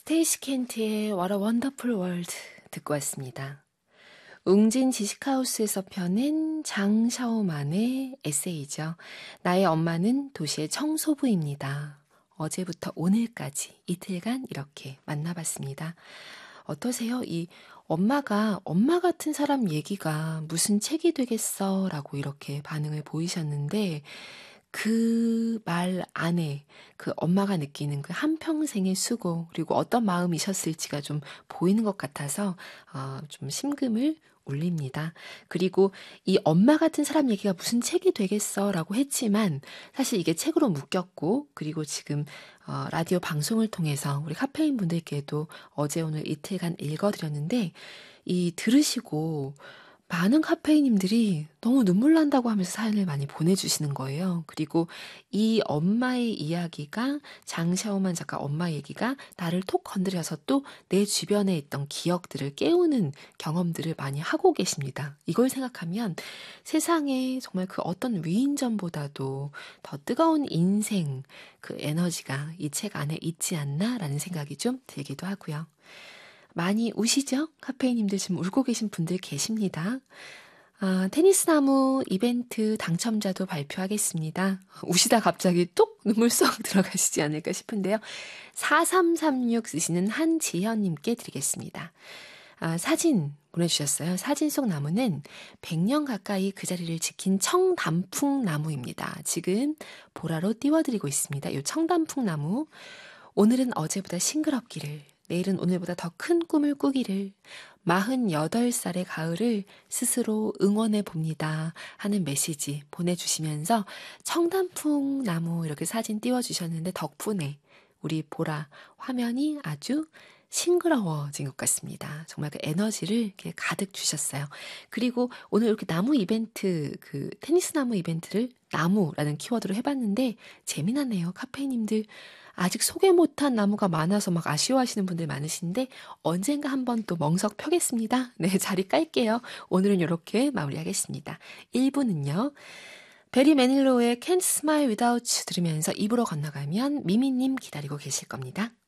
스테이시 켄트의 What a Wonderful World 듣고 왔습니다. 웅진 지식하우스에서 펴낸 장샤오만의 에세이죠. 나의 엄마는 도시의 청소부입니다. 어제부터 오늘까지 이틀간 이렇게 만나봤습니다. 어떠세요? 이 엄마가 엄마 같은 사람 얘기가 무슨 책이 되겠어? 라고 이렇게 반응을 보이셨는데 그 말 안에 그 엄마가 느끼는 그 한평생의 수고 그리고 어떤 마음이셨을지가 좀 보이는 것 같아서 좀 심금을 울립니다. 그리고 이 엄마 같은 사람 얘기가 무슨 책이 되겠어 라고 했지만 사실 이게 책으로 묶였고 그리고 지금 라디오 방송을 통해서 우리 카페인 분들께도 어제 오늘 이틀간 읽어드렸는데 이 들으시고 많은 카페인님들이 너무 눈물 난다고 하면서 사연을 많이 보내주시는 거예요. 그리고 이 엄마의 이야기가 장샤오만 작가 엄마 얘기가 나를 톡 건드려서 또 내 주변에 있던 기억들을 깨우는 경험들을 많이 하고 계십니다. 이걸 생각하면 세상에 정말 그 어떤 위인전보다도 더 뜨거운 인생 그 에너지가 이 책 안에 있지 않나라는 생각이 좀 들기도 하고요. 많이 우시죠? 카페인님들 지금 울고 계신 분들 계십니다. 테니스 나무 이벤트 당첨자도 발표하겠습니다. 우시다 갑자기 뚝 눈물 쏙 들어가시지 않을까 싶은데요. 4336 쓰시는 한지현님께 드리겠습니다. 사진 보내주셨어요. 사진 속 나무는 100년 가까이 그 자리를 지킨 청단풍나무입니다. 지금 보라로 띄워드리고 있습니다. 이 청단풍나무. 오늘은 어제보다 싱그럽기를, 내일은 오늘보다 더 큰 꿈을 꾸기를, 48살의 가을을 스스로 응원해 봅니다 하는 메시지 보내주시면서 청단풍 나무 이렇게 사진 띄워주셨는데 덕분에 우리 보라 화면이 아주 싱그러워진 것 같습니다. 정말 그 에너지를 이렇게 가득 주셨어요. 그리고 오늘 이렇게 나무 이벤트, 그 테니스 나무 이벤트를 나무라는 키워드로 해봤는데 재미나네요. 카페인님들 아직 소개 못한 나무가 많아서 막 아쉬워하시는 분들 많으신데 언젠가 한번 또 멍석 펴겠습니다. 네, 자리 깔게요. 오늘은 이렇게 마무리하겠습니다. 1부는요. 베리 매닐로우의 Can't Smile Without You 들으면서 입으로 건너가면 미미님 기다리고 계실 겁니다.